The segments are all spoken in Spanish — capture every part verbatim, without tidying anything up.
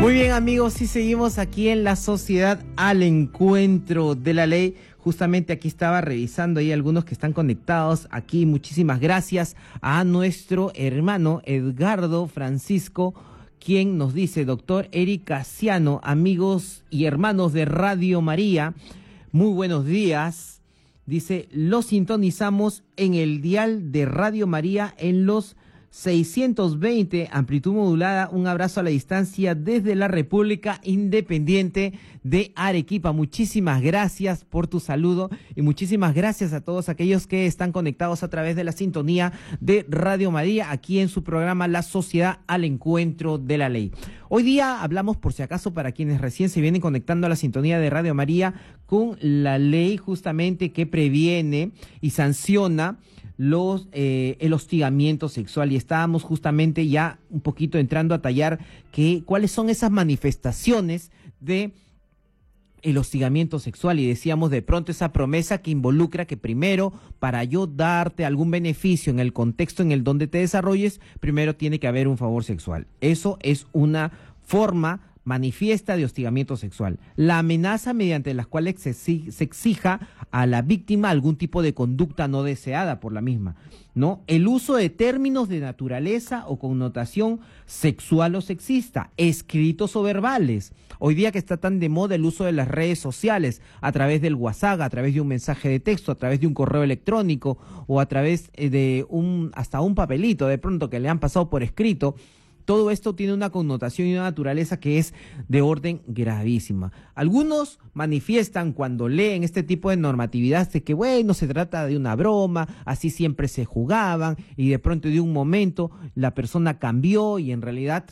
Muy bien, amigos, y seguimos aquí en la Sociedad al Encuentro de la Ley. Justamente aquí estaba revisando ahí algunos que están conectados aquí. Muchísimas gracias a nuestro hermano Edgardo Francisco, quien nos dice: doctor Eric Casiano, amigos y hermanos de Radio María, muy buenos días. Dice, lo sintonizamos en el dial de Radio María en los seiscientos veinte, amplitud modulada. Un abrazo a la distancia desde la República Independiente de Arequipa. Muchísimas gracias por tu saludo y muchísimas gracias a todos aquellos que están conectados a través de la sintonía de Radio María, aquí en su programa La Sociedad al Encuentro de la Ley. Hoy día hablamos, por si acaso, para quienes recién se vienen conectando a la sintonía de Radio María, con la ley justamente que previene y sanciona los eh, el hostigamiento sexual, y estábamos justamente ya un poquito entrando a tallar que cuáles son esas manifestaciones de el hostigamiento sexual, y decíamos de pronto esa promesa que involucra que primero, para yo darte algún beneficio en el contexto en el donde te desarrolles, primero tiene que haber un favor sexual. Eso es una forma manifiesta de hostigamiento sexual. La amenaza mediante las cuales se, se exija a la víctima algún tipo de conducta no deseada por la misma, ¿no? El uso de términos de naturaleza o connotación sexual o sexista, escritos o verbales. Hoy día que está tan de moda el uso de las redes sociales, a través del WhatsApp, a través de un mensaje de texto, a través de un correo electrónico o a través de un hasta un papelito de pronto que le han pasado por escrito. Todo esto tiene una connotación y una naturaleza que es de orden gravísima. Algunos manifiestan cuando leen este tipo de normatividad de que, bueno, se trata de una broma, así siempre se jugaban, y de pronto de un momento la persona cambió, y en realidad,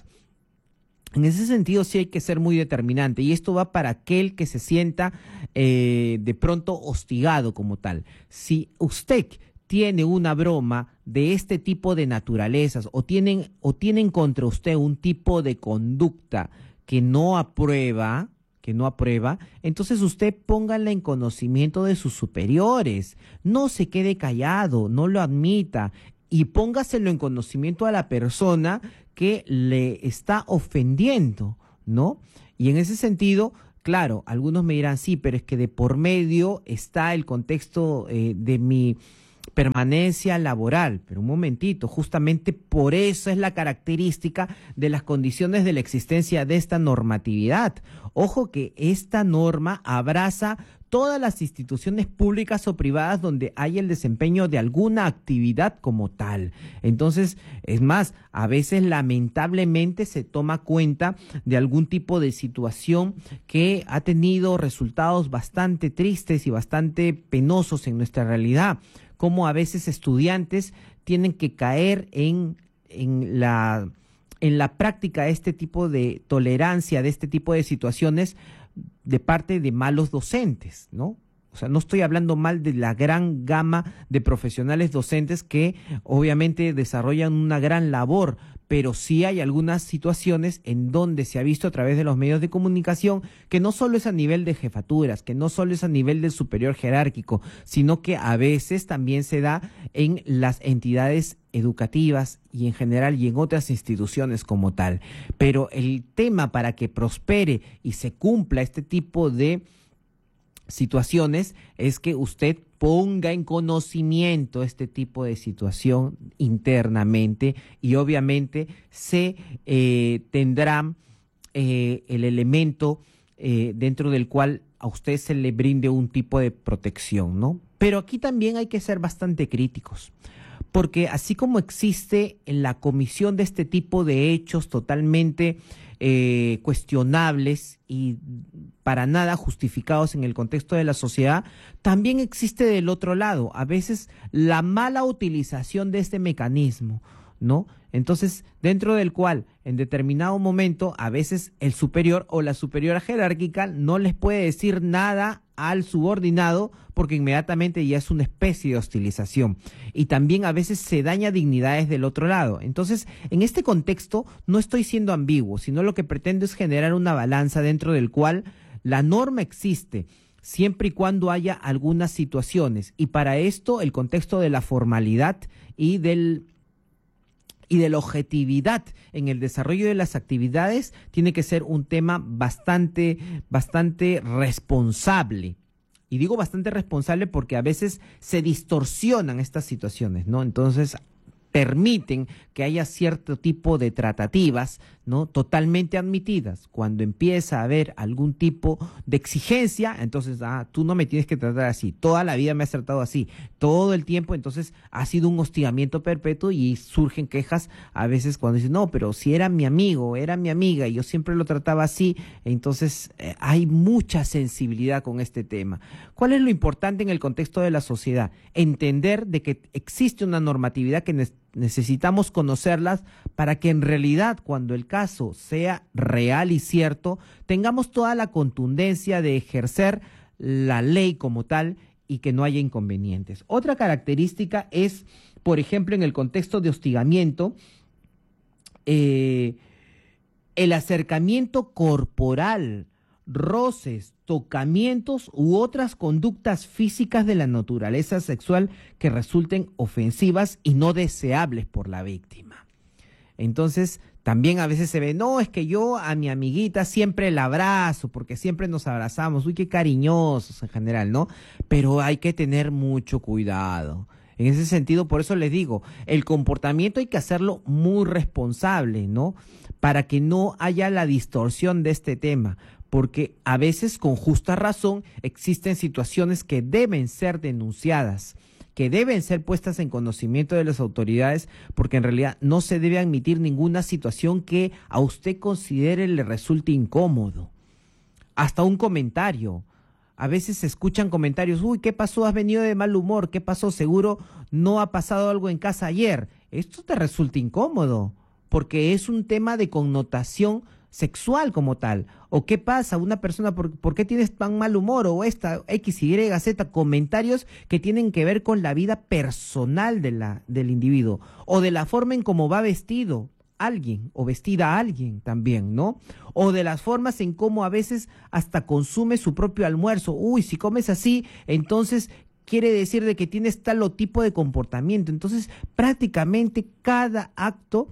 en ese sentido sí hay que ser muy determinante, y esto va para aquel que se sienta eh, de pronto hostigado como tal. Si usted tiene una broma de este tipo de naturalezas, o tienen, o tienen contra usted un tipo de conducta que no aprueba, que no aprueba, entonces usted póngala en conocimiento de sus superiores, no se quede callado, no lo admita, y póngaselo en conocimiento a la persona que le está ofendiendo, ¿no? Y en ese sentido, claro, algunos me dirán, sí, pero es que de por medio está el contexto eh, de mi permanencia laboral, pero un momentito, justamente por eso es la característica de las condiciones de la existencia de esta normatividad. Ojo que esta norma abraza todas las instituciones públicas o privadas donde hay el desempeño de alguna actividad como tal. Entonces, es más, a veces lamentablemente se toma cuenta de algún tipo de situación que ha tenido resultados bastante tristes y bastante penosos en nuestra realidad, como a veces estudiantes tienen que caer en, en la en la práctica de este tipo de tolerancia, de este tipo de situaciones de parte de malos docentes, ¿no? O sea, no estoy hablando mal de la gran gama de profesionales docentes que obviamente desarrollan una gran labor, pero sí hay algunas situaciones en donde se ha visto a través de los medios de comunicación que no solo es a nivel de jefaturas, que no solo es a nivel del superior jerárquico, sino que a veces también se da en las entidades educativas y en general y en otras instituciones como tal. Pero el tema para que prospere y se cumpla este tipo de situaciones es que usted ponga en conocimiento este tipo de situación internamente, y obviamente se eh, tendrá eh, el elemento eh, dentro del cual a usted se le brinde un tipo de protección, ¿no? Pero aquí también hay que ser bastante críticos, porque así como existe en la comisión de este tipo de hechos totalmente eh, cuestionables y para nada justificados en el contexto de la sociedad, también existe del otro lado, a veces, la mala utilización de este mecanismo, ¿no? Entonces, dentro del cual, en determinado momento, a veces el superior o la superiora jerárquica no les puede decir nada al subordinado porque inmediatamente ya es una especie de hostilización. Y también a veces se daña dignidades del otro lado. Entonces, en este contexto no estoy siendo ambiguo, sino lo que pretendo es generar una balanza dentro del cual la norma existe, siempre y cuando haya algunas situaciones. Y para esto, el contexto de la formalidad y del y de la objetividad en el desarrollo de las actividades tiene que ser un tema bastante, bastante responsable. Y digo bastante responsable porque a veces se distorsionan estas situaciones, ¿no? Entonces permiten que haya cierto tipo de tratativas, ¿no? Totalmente admitidas. Cuando empieza a haber algún tipo de exigencia, entonces, ah, tú no me tienes que tratar así. Toda la vida me has tratado así. Todo el tiempo, entonces, ha sido un hostigamiento perpetuo y surgen quejas a veces cuando dicen, no, pero si era mi amigo, era mi amiga y yo siempre lo trataba así, entonces eh, hay mucha sensibilidad con este tema. ¿Cuál es lo importante en el contexto de la sociedad? Entender de que existe una normatividad que necesita necesitamos conocerlas para que en realidad cuando el caso sea real y cierto, tengamos toda la contundencia de ejercer la ley como tal y que no haya inconvenientes. Otra característica es, por ejemplo, en el contexto de hostigamiento, eh, el acercamiento corporal, roces, tocamientos u otras conductas físicas de la naturaleza sexual que resulten ofensivas y no deseables por la víctima. Entonces, también a veces se ve, no, es que yo a mi amiguita siempre la abrazo, porque siempre nos abrazamos, uy, qué cariñosos en general, ¿no? Pero hay que tener mucho cuidado. En ese sentido, por eso les digo, el comportamiento hay que hacerlo muy responsable, ¿no? Para que no haya la distorsión de este tema, porque a veces con justa razón existen situaciones que deben ser denunciadas, que deben ser puestas en conocimiento de las autoridades, porque en realidad no se debe admitir ninguna situación que a usted considere le resulte incómodo. Hasta un comentario. A veces se escuchan comentarios, uy, ¿qué pasó? ¿Has venido de mal humor? ¿Qué pasó? Seguro no ha pasado algo en casa ayer. Esto te resulta incómodo, porque es un tema de connotación sexual como tal. ¿O qué pasa? Una persona, ¿por, ¿por qué tienes tan mal humor? O esta X, Y, Z, comentarios que tienen que ver con la vida personal de la, del individuo. O de la forma en cómo va vestido alguien o vestida alguien también, ¿no? O de las formas en cómo a veces hasta consume su propio almuerzo. Uy, si comes así, entonces quiere decir de que tienes tal o tipo de comportamiento. Entonces, prácticamente cada acto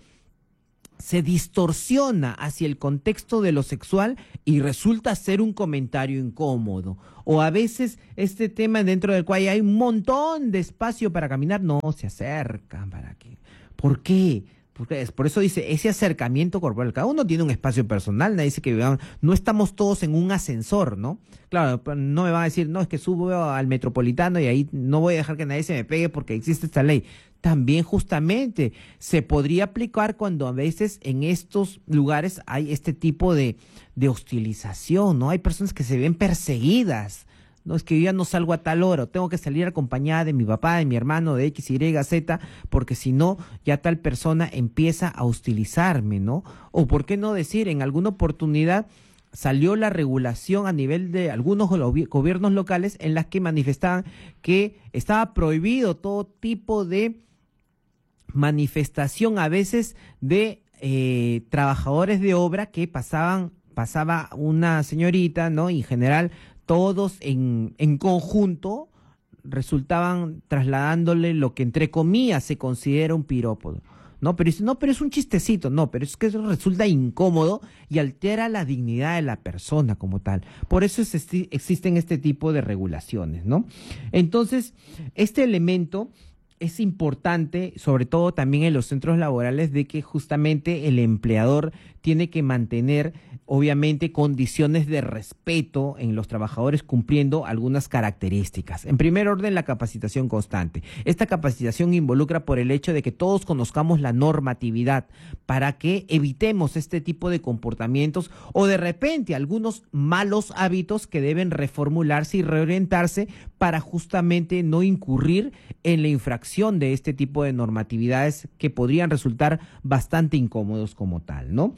se distorsiona hacia el contexto de lo sexual y resulta ser un comentario incómodo. O a veces este tema dentro del cual hay un montón de espacio para caminar, no se acercan. ¿Para qué? ¿Por qué? Porque es, por eso dice, ese acercamiento corporal, cada uno tiene un espacio personal, nadie dice que no estamos todos en un ascensor, ¿no? Claro, no me van a decir, no, es que subo al Metropolitano y ahí no voy a dejar que nadie se me pegue porque existe esta ley. También justamente se podría aplicar cuando a veces en estos lugares hay este tipo de, de hostilización, ¿no? Hay personas que se ven perseguidas. No, es que yo ya no salgo a tal hora, o tengo que salir acompañada de mi papá, de mi hermano, de X, Y, Z, porque si no, ya tal persona empieza a hostilizarme, ¿no? O por qué no decir, en alguna oportunidad salió la regulación a nivel de algunos gobiernos locales en las que manifestaban que estaba prohibido todo tipo de manifestación a veces de eh, trabajadores de obra que pasaban, pasaba una señorita, ¿no? Y en general todos en, en conjunto resultaban trasladándole lo que entre comillas se considera un piropo. No, pero dice, no, pero es un chistecito, no, pero es que eso resulta incómodo y altera la dignidad de la persona como tal. Por eso es, existen este tipo de regulaciones, ¿no? Entonces, este elemento es importante, sobre todo también en los centros laborales, de que justamente el empleador tiene que mantener, obviamente, condiciones de respeto en los trabajadores cumpliendo algunas características. En primer orden, la capacitación constante. Esta capacitación involucra por el hecho de que todos conozcamos la normatividad para que evitemos este tipo de comportamientos o de repente algunos malos hábitos que deben reformularse y reorientarse para justamente no incurrir en la infracción de este tipo de normatividades que podrían resultar bastante incómodos como tal, ¿no?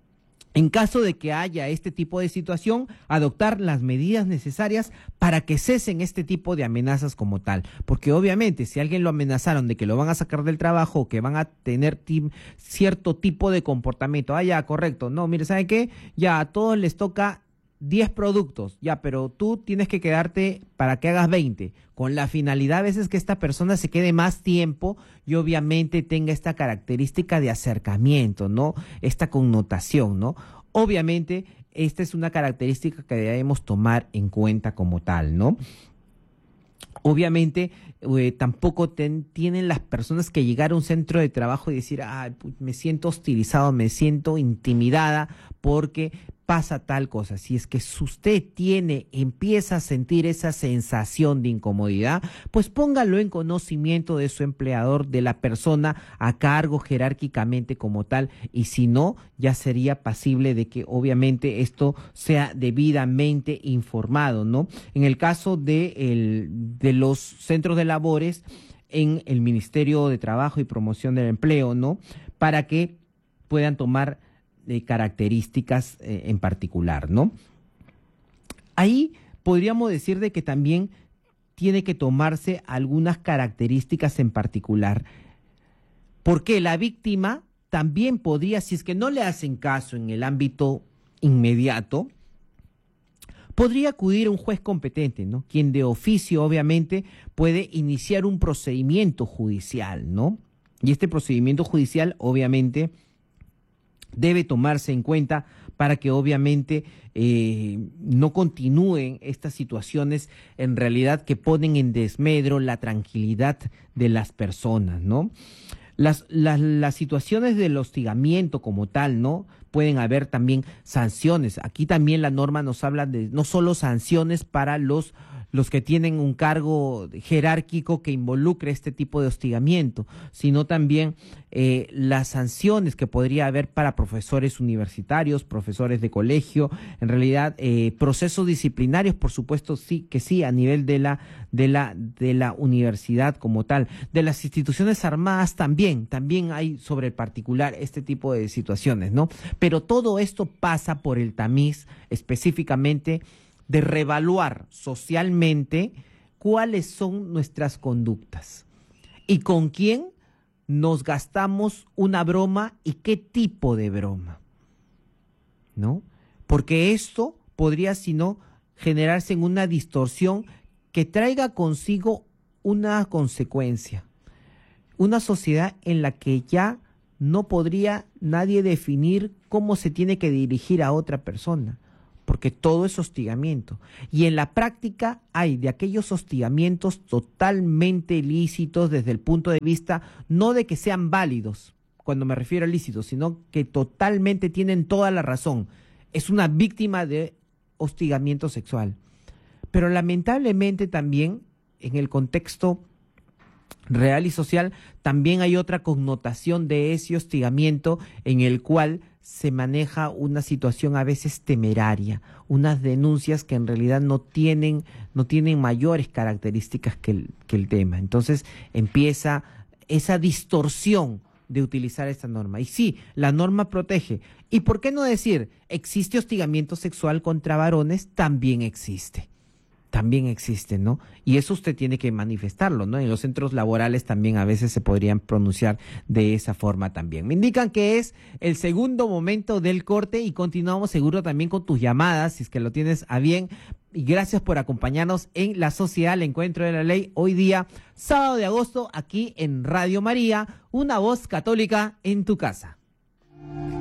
En caso de que haya este tipo de situación, adoptar las medidas necesarias para que cesen este tipo de amenazas como tal. Porque obviamente si a alguien lo amenazaron de que lo van a sacar del trabajo o que van a tener tim- cierto tipo de comportamiento, ah, ya, correcto, no, mire, ¿sabe qué? Ya a todos les toca diez productos, ya, pero tú tienes que quedarte para que hagas veinte, con la finalidad a veces que esta persona se quede más tiempo y obviamente tenga esta característica de acercamiento, ¿no? Esta connotación, ¿no? Obviamente, esta es una característica que debemos tomar en cuenta como tal, ¿no? Obviamente, eh, tampoco ten, tienen las personas que llegar a un centro de trabajo y decir, ah, me siento hostilizado, me siento intimidada porque pasa tal cosa. Si es que usted tiene, empieza a sentir esa sensación de incomodidad, pues póngalo en conocimiento de su empleador, de la persona a cargo jerárquicamente como tal, y si no, ya sería pasible de que obviamente esto sea debidamente informado, ¿no? En el caso de, el, de los centros de labores, en el Ministerio de Trabajo y Promoción del Empleo, ¿no? Para que puedan tomar de características eh, en particular, ¿no? Ahí podríamos decir de que también tiene que tomarse algunas características en particular, porque la víctima también podría, si es que no le hacen caso en el ámbito inmediato, podría acudir a un juez competente, ¿no? Quien de oficio, obviamente, puede iniciar un procedimiento judicial, ¿no? Y este procedimiento judicial, obviamente, debe tomarse en cuenta para que obviamente eh, no continúen estas situaciones en realidad que ponen en desmedro la tranquilidad de las personas, ¿no? Las, las, las situaciones del hostigamiento como tal, ¿no? Pueden haber también sanciones. Aquí también la norma nos habla de no solo sanciones para los los que tienen un cargo jerárquico que involucre este tipo de hostigamiento, sino también eh, las sanciones que podría haber para profesores universitarios, profesores de colegio, en realidad eh, procesos disciplinarios, por supuesto, sí que sí, a nivel de la, de la, de la universidad como tal, de las instituciones armadas también, también hay sobre el particular este tipo de situaciones, ¿no? Pero todo esto pasa por el tamiz específicamente de reevaluar socialmente cuáles son nuestras conductas y con quién nos gastamos una broma y qué tipo de broma, ¿no? Porque esto podría, si no, generarse en una distorsión que traiga consigo una consecuencia, una sociedad en la que ya no podría nadie definir cómo se tiene que dirigir a otra persona, porque todo es hostigamiento. Y en la práctica hay de aquellos hostigamientos totalmente lícitos desde el punto de vista, no de que sean válidos, cuando me refiero a lícitos, sino que totalmente tienen toda la razón. Es una víctima de hostigamiento sexual. Pero lamentablemente también, en el contexto real y social, también hay otra connotación de ese hostigamiento en el cual se maneja una situación a veces temeraria, unas denuncias que en realidad no tienen, no tienen mayores características que el, que el tema. Entonces empieza esa distorsión de utilizar esta norma. Y sí, la norma protege. ¿Y por qué no decir, existe hostigamiento sexual contra varones? También existe. También existe, ¿no? Y eso usted tiene que manifestarlo, ¿no? En los centros laborales también a veces se podrían pronunciar de esa forma también. Me indican que es el segundo momento del corte y continuamos seguro también con tus llamadas, si es que lo tienes a bien. Y gracias por acompañarnos en La Sociedad, el Encuentro de la Ley, hoy día, sábado de agosto, aquí en Radio María, una voz católica en tu casa.